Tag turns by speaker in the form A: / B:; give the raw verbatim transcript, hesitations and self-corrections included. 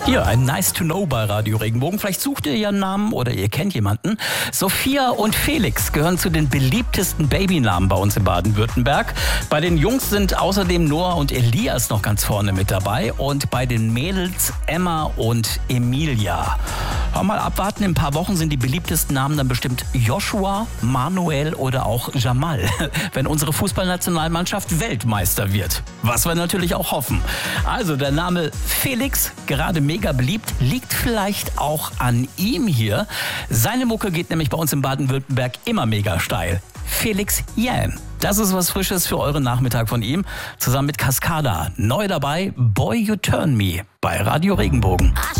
A: Hier, ein Nice to Know bei Radio Regenbogen. Vielleicht sucht ihr ihren Namen oder ihr kennt jemanden. Sophia und Felix gehören zu den beliebtesten Babynamen bei uns in Baden-Württemberg. Bei den Jungs sind außerdem Noah und Elias noch ganz vorne mit dabei. Und bei den Mädels Emma und Emilia. Hör mal abwarten, in ein paar Wochen sind die beliebtesten Namen dann bestimmt Joshua, Manuel oder auch Jamal. Wenn unsere Fußballnationalmannschaft Weltmeister wird. Was wir natürlich auch hoffen. Also der Name Felix, gerade mega beliebt, liegt vielleicht auch an ihm hier. Seine Mucke geht nämlich bei uns in Baden-Württemberg immer mega steil. Felix Jähn. Das ist was Frisches für euren Nachmittag von ihm. Zusammen mit Cascada. Neu dabei, Boy You Turn Me bei Radio Regenbogen.